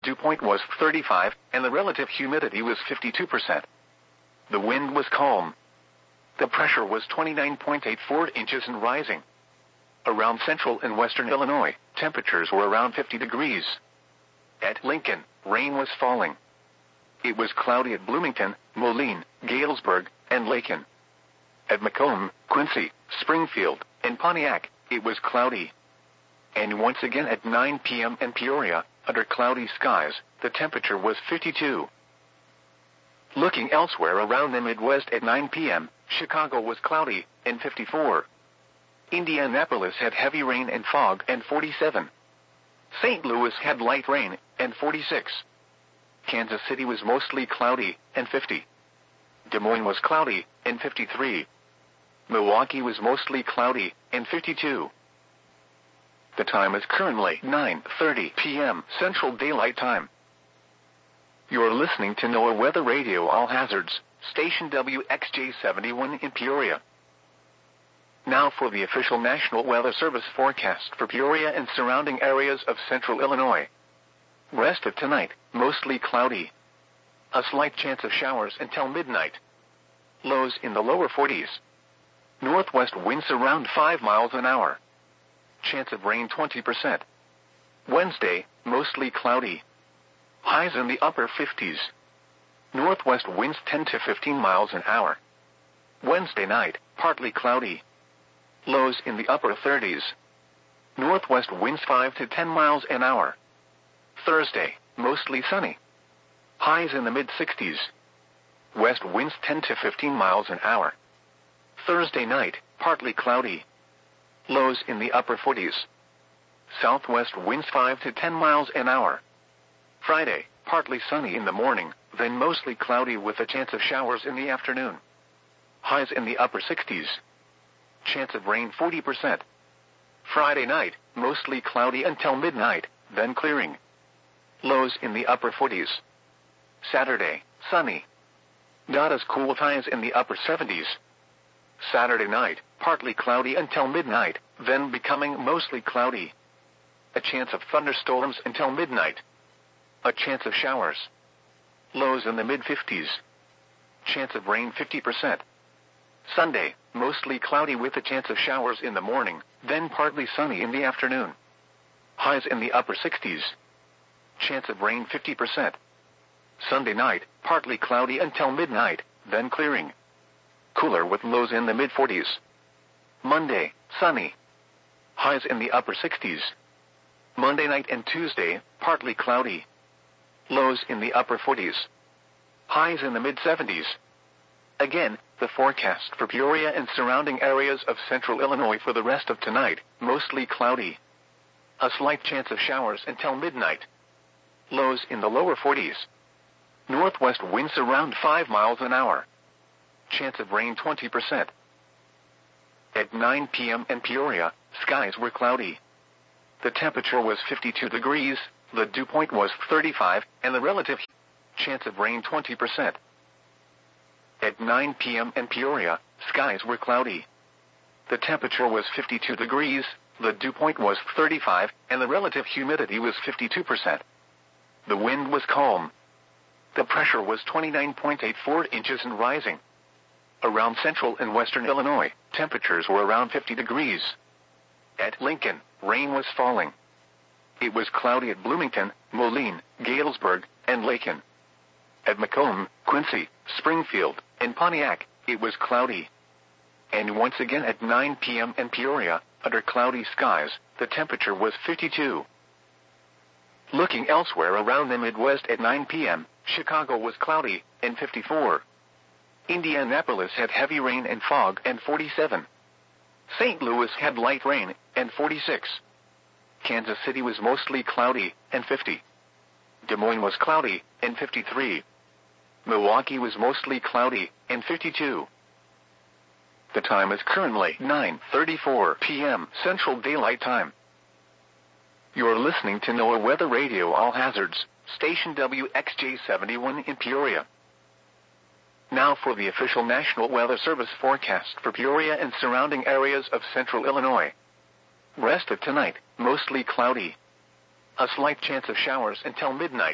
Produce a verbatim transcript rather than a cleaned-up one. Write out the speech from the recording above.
Dew point was thirty-five, and the relative humidity was fifty-two percent. The wind was calm. The pressure was twenty-nine point eight four inches and rising. Around central and western Illinois, temperatures were around fifty degrees. At Lincoln, rain was falling. It was cloudy at Bloomington, Moline, Galesburg, and Lakin. At Macomb, Quincy, Springfield, and Pontiac, it was cloudy. And once again at nine p.m. in Peoria, under cloudy skies, the temperature was fifty-two. Looking elsewhere around the Midwest at nine p.m., Chicago was cloudy, and fifty-four. Indianapolis had heavy rain and fog, and forty-seven. Saint Louis had light rain, and forty-six. Kansas City was mostly cloudy, and fifty. Des Moines was cloudy, and fifty-three. Milwaukee was mostly cloudy, and fifty-two. The time is currently nine thirty p.m. Central Daylight Time. You're listening to NOAA Weather Radio All Hazards, station W X J seventy-one in Peoria. Now for the official National Weather Service forecast for Peoria and surrounding areas of central Illinois. Rest of tonight, mostly cloudy. A slight chance of showers until midnight. Lows in the lower forties. Northwest winds around five miles an hour. Chance of rain twenty percent. Wednesday, mostly cloudy. Highs in the upper fifties. Northwest winds ten to fifteen miles an hour. Wednesday night, partly cloudy. Lows in the upper thirties. Northwest winds five to ten miles an hour. Thursday, mostly sunny. Highs in the mid-sixties. West winds ten to fifteen miles an hour. Thursday night, partly cloudy. Lows in the upper forties. Southwest winds five to ten miles an hour. Friday, partly sunny in the morning, then mostly cloudy with a chance of showers in the afternoon. Highs in the upper sixties. Chance of rain forty percent. Friday night, mostly cloudy until midnight, then clearing. Lows in the upper forties. Saturday, sunny. Not as cool, highs in the upper seventies. Saturday night, partly cloudy until midnight, then becoming mostly cloudy. A chance of thunderstorms until midnight. A chance of showers. Lows in the mid-fifties. Chance of rain fifty percent. Sunday, mostly cloudy with a chance of showers in the morning, then partly sunny in the afternoon. Highs in the upper sixties. Chance of rain fifty percent. Sunday night, partly cloudy until midnight, then clearing. Cooler with lows in the mid-forties. Monday, sunny. Highs in the upper sixties. Monday night and Tuesday, partly cloudy. Lows in the upper forties. Highs in the mid-seventies. Again, the forecast for Peoria and surrounding areas of central Illinois for the rest of tonight, mostly cloudy. A slight chance of showers until midnight. Lows in the lower forties. Northwest winds around five miles an hour. Chance of rain twenty percent. At nine p.m. in Peoria, skies were cloudy. The temperature was fifty-two degrees, the dew point was thirty-five, and the relative chance of rain twenty percent. At nine p.m. in Peoria, skies were cloudy. The temperature was fifty-two degrees, the dew point was thirty-five, and the relative humidity was fifty-two percent. The wind was calm. The pressure was twenty-nine point eight four inches and rising. Around central and western Illinois, temperatures were around fifty degrees. At Lincoln, rain was falling. It was cloudy at Bloomington, Moline, Galesburg, and Lakin. At Macomb, Quincy, Springfield, and Pontiac, it was cloudy. And once again at nine p.m. in Peoria, under cloudy skies, the temperature was fifty-two. Looking elsewhere around the Midwest at nine p.m., Chicago was cloudy, and fifty-four. Indianapolis had heavy rain and fog, and forty-seven. Saint Louis had light rain, and forty-six. Kansas City was mostly cloudy, and fifty. Des Moines was cloudy, and fifty-three. Milwaukee was mostly cloudy, and fifty-two. The time is currently nine thirty-four p.m. Central Daylight Time. You're listening to NOAA Weather Radio All Hazards, station W X J seventy-one in Peoria. Now for the official National Weather Service forecast for Peoria and surrounding areas of central Illinois. Rest of tonight, mostly cloudy. A slight chance of showers until midnight.